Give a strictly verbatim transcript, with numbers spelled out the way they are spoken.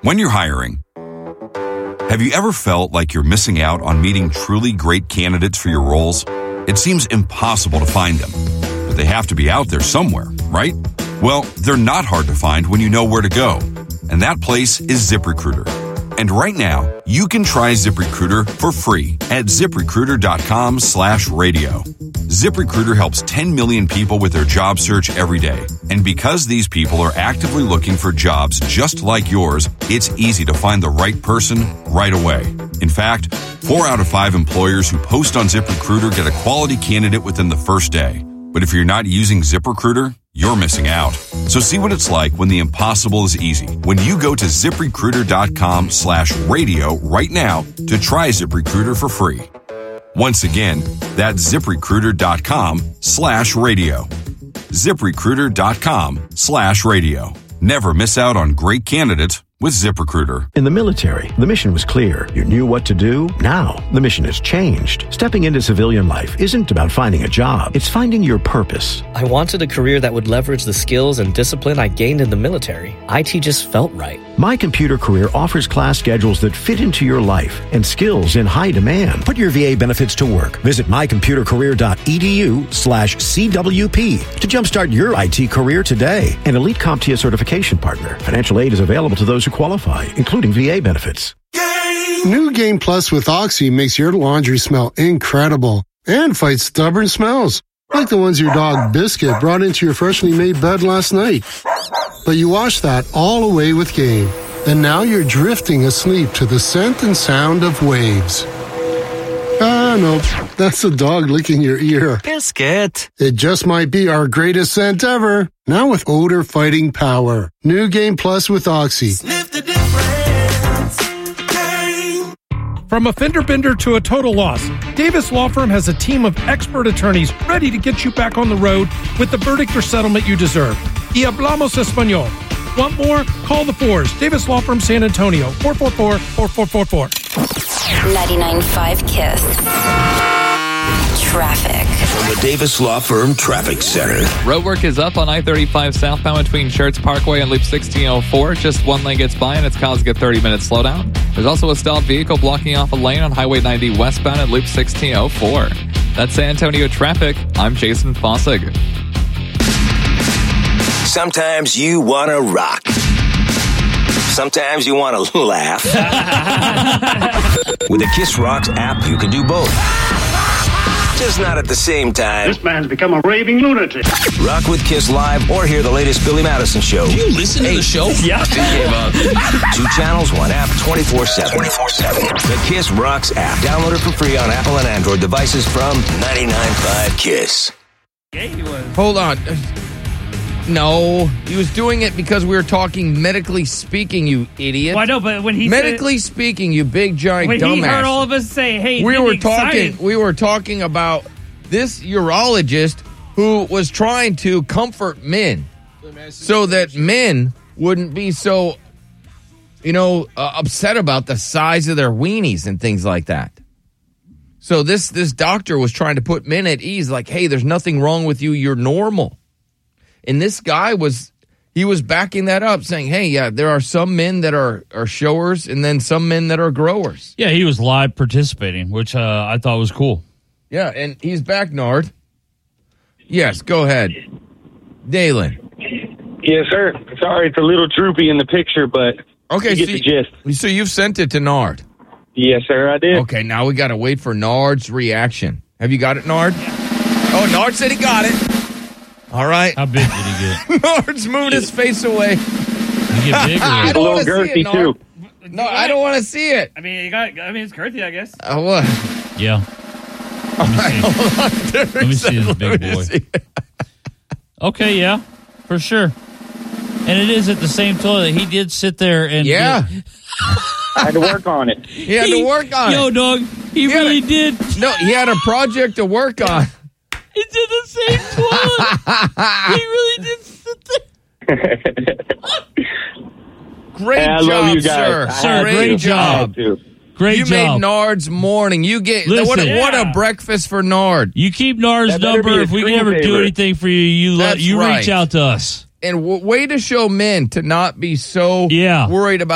When you're hiring, have you ever felt like you're missing out on meeting truly great candidates for your roles? It seems impossible to find them, but they have to be out there somewhere, right? Well, they're not hard to find when you know where to go, and that place is ZipRecruiter. And right now, you can try ZipRecruiter for free at ZipRecruiter.com slash radio. ZipRecruiter helps ten million people with their job search every day. And because these people are actively looking for jobs just like yours, it's easy to find the right person right away. In fact, four out of five employers who post on ZipRecruiter get a quality candidate within the first day. But if you're not using ZipRecruiter, you're missing out. So see what it's like when the impossible is easy. When you go to ZipRecruiter.com slash radio right now to try ZipRecruiter for free. Once again, that's ZipRecruiter.com slash radio. ZipRecruiter.com slash radio. Never miss out on great candidates with ZipRecruiter. In the military, the mission was clear. You knew what to do. Now, the mission has changed. Stepping into civilian life isn't about finding a job. It's finding your purpose. I wanted a career that would leverage the skills and discipline I gained in the military. I T just felt right. My Computer Career offers class schedules that fit into your life and skills in high demand. Put your V A benefits to work. Visit mycomputercareer.edu slash CWP to jumpstart your I T career today. An Elite CompTIA certification partner. Financial aid is available to those who qualify, including V A benefits. New Game Plus with Oxy makes your laundry smell incredible and fights stubborn smells, like the ones your dog Biscuit brought into your freshly made bed last night. But you wash that all away with Game, and now you're drifting asleep to the scent and sound of waves. Ah, no, that's the dog licking your ear. Biscuit. It just might be our greatest scent ever. Now with odor fighting power. New Game Plus with Oxy. Sniff the difference. Game. From a fender bender to a total loss, Davis Law Firm has a team of expert attorneys ready to get you back on the road with the verdict or settlement you deserve. Y hablamos español. Want more? Call the Fours. Davis Law Firm, San Antonio. four four four, four four four four. ninety-nine point five KISS. Traffic. From the Davis Law Firm Traffic Center. Roadwork is up on I thirty-five southbound between Schertz Parkway and Loop sixteen oh four. Just one lane gets by and it's causing a thirty minute slowdown. There's also a stalled vehicle blocking off a lane on Highway ninety westbound at Loop sixteen oh four. That's San Antonio traffic. I'm Jason Fossig. Sometimes you want to rock. Sometimes you want to laugh. With the KISS Rocks app, you can do both. Just not at the same time. This man's become a raving lunatic. Rock with KISS Live or hear the latest Billy Madison show. Do you listen hey, to the show? Yeah. Gave up. Two channels, one app, twenty-four seven. twenty-four seven. The KISS Rocks app. Download it for free on Apple and Android devices from ninety-nine point five KISS. Yeah, he was. Hold on. No, he was doing it because we were talking medically speaking, you idiot. Well, I know, but when he medically said, speaking, you big giant when dumbass. When he heard all of us say, "Hey," we were talking. excited. We were talking about this urologist who was trying to comfort men, so that men wouldn't be so, you know, uh, upset about the size of their weenies and things like that. So this this doctor was trying to put men at ease, like, "Hey, there's nothing wrong with you. You're normal." And this guy was, he was backing that up, saying, hey, yeah, there are some men that are, are showers and then some men that are growers. Yeah, he was live participating, which uh, I thought was cool. Yeah, and he's back, Nard. Yes, go ahead. Dalen. Yes, sir. Sorry, it's a little droopy in the picture, but okay, you get so, the gist. So you've sent it to Nard. Yes, sir, I did. Okay, now we got to wait for Nard's reaction. Have you got it, Nard? Oh, Nard said he got it. All right. How big did he get? Nard's moved his face away. He get bigger. I don't want to see it, girthy, too. Nard. No, I don't want to see it. I mean, you got. I mean, it's girthy, I guess. Uh, what? Yeah. Let me see. Hold on, Derek Let me see said, this big boy. see Okay, yeah, for sure. And it is at the same toilet. He did sit there and Yeah. Did, I had to work on it. He had to work on yo, it. Yo, dog, he, He had really a- did. No, he had a project to work on. It's in the same toilet. He really did sit there. Great Hey, I job, love you guys. sir. I Sir, had great to. job. I had to. Great you job. made Nard's morning. You get Listen, what, a, what a yeah. breakfast for Nard. You keep Nard's That better number. be a If we can screen ever do favorite. anything for you, you lo- That's you right. reach out to us. And w- way to show men to not be so Yeah. worried about